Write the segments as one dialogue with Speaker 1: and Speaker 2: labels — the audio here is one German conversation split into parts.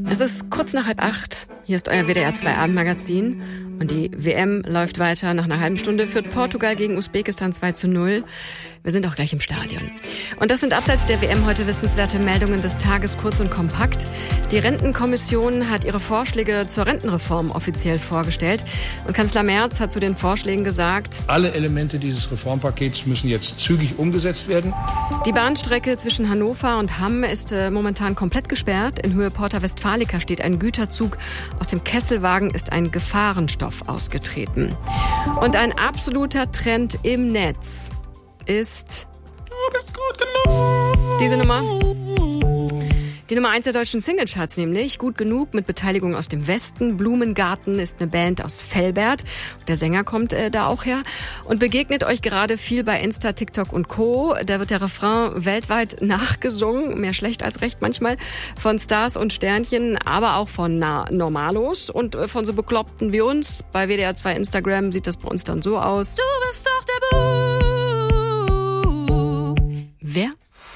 Speaker 1: Es ist kurz nach 7:30. Hier ist euer WDR 2 Abendmagazin. Und die WM läuft weiter. Nach einer halben Stunde führt Portugal gegen Usbekistan 2:0. Wir sind auch gleich im Stadion. Und das sind abseits der WM heute wissenswerte Meldungen des Tages, kurz und kompakt. Die Rentenkommission hat ihre Vorschläge zur Rentenreform offiziell vorgestellt. Und Kanzler Merz hat zu den Vorschlägen gesagt:
Speaker 2: Alle Elemente dieses Reformpakets müssen jetzt zügig umgesetzt werden.
Speaker 1: Die Bahnstrecke zwischen Hannover und Hamm ist momentan komplett gesperrt. In Höhe Porta Westfalica steht ein Güterzug. Aus dem Kesselwagen ist ein Gefahrenstoff ausgetreten. Und ein absoluter Trend im Netz ist:
Speaker 3: Du bist gut genug.
Speaker 1: Diese Nummer. Die Nummer 1 der deutschen Singlecharts nämlich. Gut genug mit Beteiligung aus dem Westen. Blumengarten ist eine Band aus Velbert. Der Sänger kommt da auch her. Und begegnet euch gerade viel bei Insta, TikTok und Co. Da wird der Refrain weltweit nachgesungen. Mehr schlecht als recht manchmal. Von Stars und Sternchen, aber auch von Normalos und von so Bekloppten wie uns. Bei WDR 2 Instagram sieht das bei uns dann so aus: Du bist doch der Buh. Wer?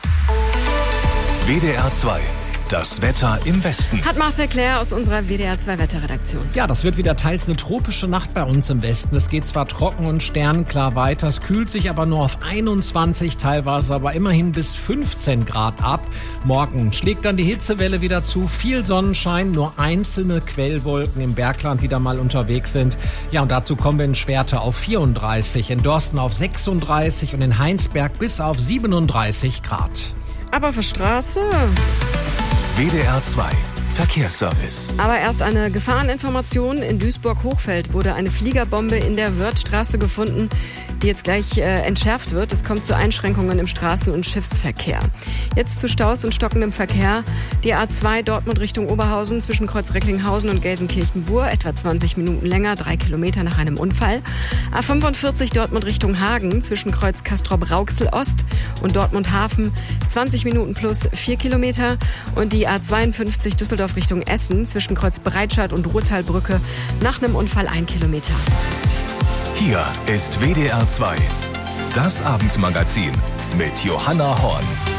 Speaker 4: WDR 2. Das Wetter im Westen.
Speaker 1: Hat Marcel Claire aus unserer WDR 2 Wetterredaktion.
Speaker 3: Ja, das wird wieder teils eine tropische Nacht bei uns im Westen. Es geht zwar trocken und sternklar weiter, es kühlt sich aber nur auf 21, teilweise aber immerhin bis 15 Grad ab. Morgen schlägt dann die Hitzewelle wieder zu, viel Sonnenschein, nur einzelne Quellwolken im Bergland, die da mal unterwegs sind. Ja, und dazu kommen wir in Schwerte auf 34, in Dorsten auf 36 und in Heinsberg bis auf 37 Grad.
Speaker 1: Aber für Straße?
Speaker 4: WDR 2. Verkehrsservice.
Speaker 1: Aber erst eine Gefahreninformation. In Duisburg-Hochfeld wurde eine Fliegerbombe in der Wörthstraße gefunden, die jetzt gleich entschärft wird. Es kommt zu Einschränkungen im Straßen- und Schiffsverkehr. Jetzt zu Staus und stockendem Verkehr. Die A2 Dortmund Richtung Oberhausen zwischen Kreuz Recklinghausen und Gelsenkirchen-Bur. Etwa 20 Minuten länger, 3 Kilometer nach einem Unfall. A45 Dortmund Richtung Hagen zwischen Kreuz Castrop-Rauxel Ost und Dortmund Hafen. 20 Minuten plus 4 Kilometer. Und die A52 Düsseldorf Richtung Essen zwischen Kreuz Breitscheid und Ruhrtalbrücke nach einem Unfall 1 Kilometer.
Speaker 4: Hier ist WDR 2. Das Abendmagazin mit Johanna Horn.